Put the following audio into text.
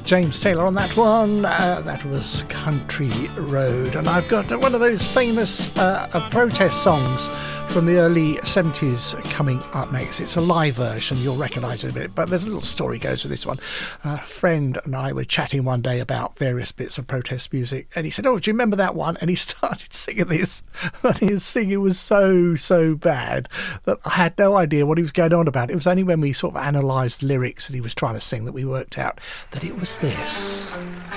James Taylor on that one. That was Country Road. And I've got one of those famous protest songs from the early 70s coming up next. It's a live version. You'll recognise it a bit, but there's a little story goes with this one. A friend and I were chatting one day about various bits of protest music, and he said, "Oh, do you remember that one?" And he started singing this, and his singing was so bad that I had no idea what he was going on about. It was only when we sort of analysed the lyrics that he was trying to sing that we worked out that it was this.